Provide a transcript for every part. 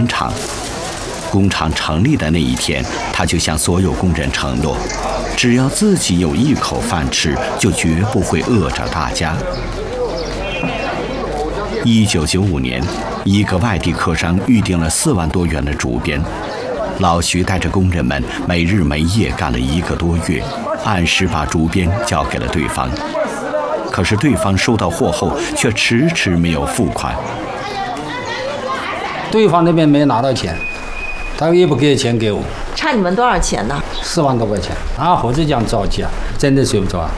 砖厂。工厂成立的那一天，他就向所有工人承诺，只要自己有一口饭吃，就绝不会饿着大家。1995年，一个外地客商预定了4万多元的竹编，老徐带着工人们没日没夜干了1个多月，按时把竹编交给了对方。可是对方收到货后却迟迟没有付款。 对方那边没拿到钱，他也不给钱给我。 差你们多少钱呢 ？4万多块钱。啊，猴子讲着急啊，真的睡不着啊。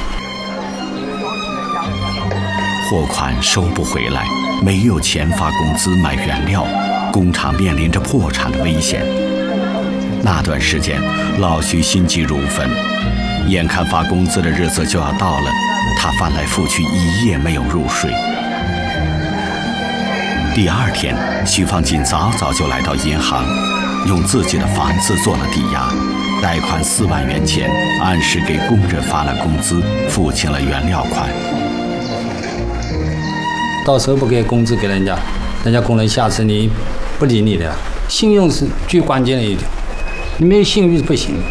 货款收不回来，没有钱发工资买原料，工厂面临着破产的危险。那段时间，老徐心急如焚，眼看发工资的日子就要到了，他翻来覆去1夜没有入睡。第2天，徐放进早就来到银行，用自己的房子做了抵押，贷款4万元钱，按时给工人发了工资，付清了原料款。 到时候不给工资给人家工人下次你不理你的。信用是最关键的一点，你没有信誉不行。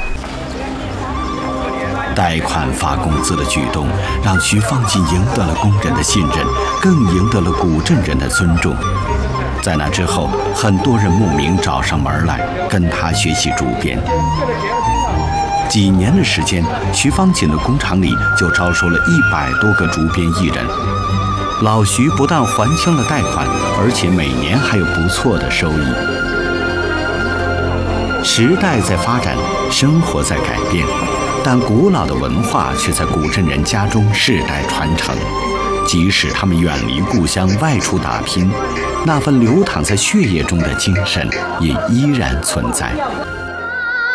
贷款发工资的举动让徐放进赢得了工人的信任，更赢得了古镇人的尊重。在那之后，很多人慕名找上门来跟他学习竹编。几年的时间，徐放进的工厂里就招收了100多个竹编艺人。老徐不但还清了贷款，而且每年还有不错的收益。时代在发展，生活在改变，但古老的文化却在古镇人家中世代传承。即使他们远离故乡外出打拼，那份流淌在血液中的精神也依然存在。